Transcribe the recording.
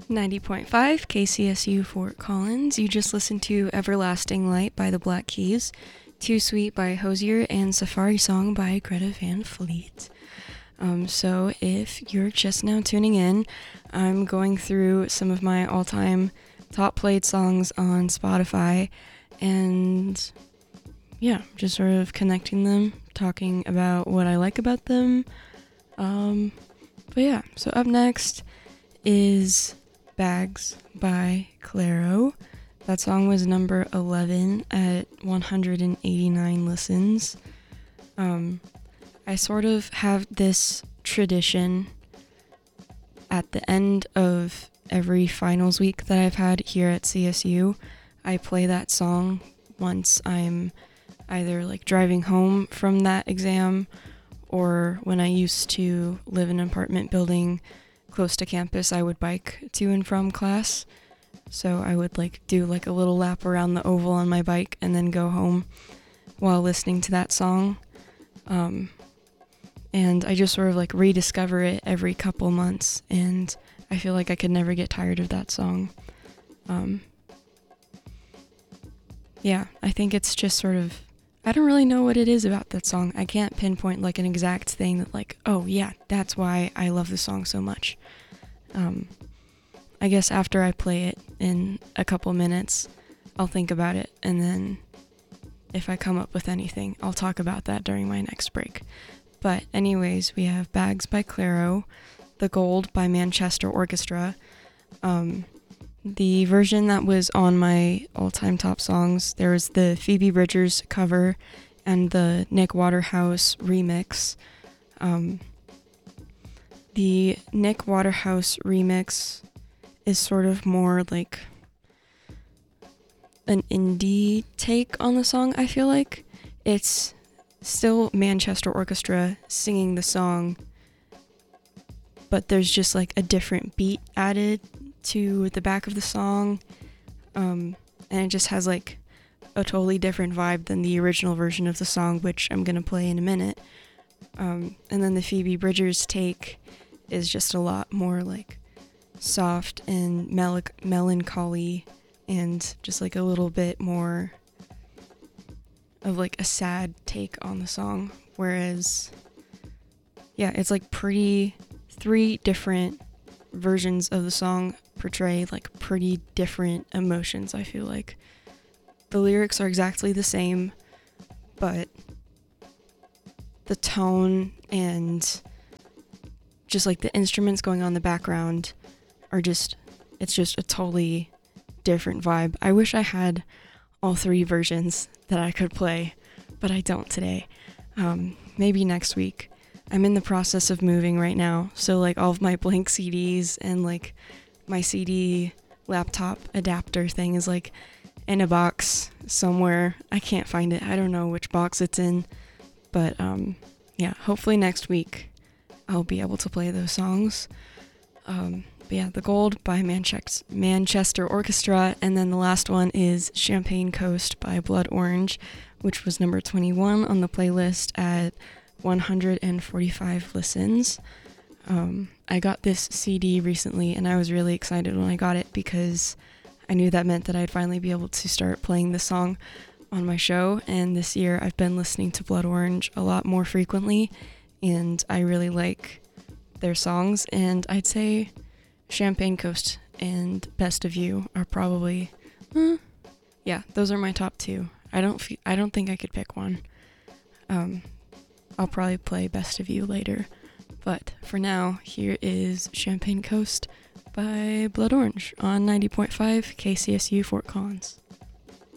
90.5 KCSU Fort Collins. You just listened to Everlasting Light by the Black Keys, Too Sweet by Hosier, and Safari Song by Greta Van Fleet. So if you're just now tuning in, I'm going through some of my all-time top played songs on Spotify, and yeah, just sort of connecting them, talking about what I like about them. But yeah, so up next is Bags by Clairo. That song was number 11 at 189 listens. I sort of have this tradition at the end of every finals week that I've had here at CSU. I play that song once I'm either like driving home from that exam, or when I used to live in an apartment building close to campus, I would bike to and from class. So I would like do like a little lap around the oval on my bike and then go home while listening to that song. And I just sort of like rediscover it every couple months, and I feel like I could never get tired of that song. Yeah, I think it's just sort of, I don't really know what it is about that song. I can't pinpoint like an exact thing that like, oh yeah, that's why I love the song so much. I guess after I play it in a couple minutes, I'll think about it, and then if I come up with anything, I'll talk about that during my next break. But anyways, we have Bags by Clairo, The Gold by Manchester Orchestra. The version that was on my all-time top songs, there was the Phoebe Bridgers cover and the Nick Waterhouse remix. The Nick Waterhouse remix is sort of more like an indie take on the song, I feel like. It's still Manchester Orchestra singing the song, but there's just like a different beat added to the back of the song, and it just has like a totally different vibe than the original version of the song, which I'm gonna play in a minute. And then the Phoebe Bridgers take is just a lot more like soft and melancholy, and just like a little bit more of like a sad take on the song, whereas yeah, it's like three different versions of the song portray like pretty different emotions. I feel like the lyrics are exactly the same, but the tone and just like the instruments going on in the background are just, it's just a totally different vibe. I wish I had all three versions that I could play, but I don't today. Maybe next week. I'm in the process of moving right now, so like all of my blank CDs and like my CD laptop adapter thing is like in a box somewhere. I can't find it. I don't know which box it's in, but yeah, hopefully next week I'll be able to play those songs. But yeah, The Gold by Manchester Orchestra, and then the last one is Champagne Coast by Blood Orange, which was number 21 on the playlist at 145 listens. I got this CD recently, and I was really excited when I got it because I knew that meant that I'd finally be able to start playing this song on my show, and this year I've been listening to Blood Orange a lot more frequently, and I really like their songs, and I'd say Champagne Coast and Best of You are probably, yeah, those are my top two. I don't think I could pick one. I'll probably play Best of You later, but for now, here is Champagne Coast by Blood Orange on 90.5 KCSU Fort Collins.